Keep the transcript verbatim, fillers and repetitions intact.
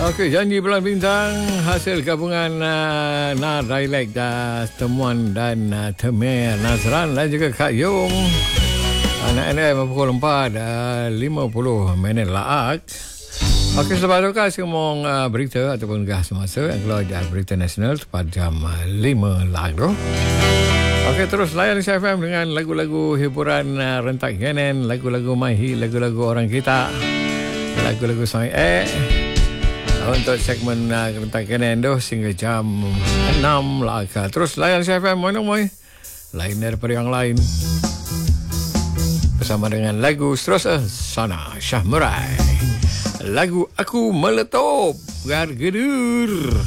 Okey, janji bulan bintang hasil gabungan uh, Nar Dialek dan Temuan dan uh, Temer Nazran dan juga Kak Yung. Anak N M pukul empat uh, lima puluh minit laak. Okey, selepas itu kasih ngomong uh, berita ataupun gas semasa yang keluar dari berita nasional tepat jam uh, lima laak tu. Okey, terus layan C F M dengan lagu-lagu hiburan uh, rentak genen, lagu-lagu mahi, lagu-lagu orang kita, lagu-lagu sang eh. Untuk segmen uh, rentak genen tu sehingga jam enam laak. Terus layan C F M mana mai? Lain daripada yang lain. Bersama dengan lagu seterusnya Sana Syah Merai. Lagu Aku Meletup Gargedur.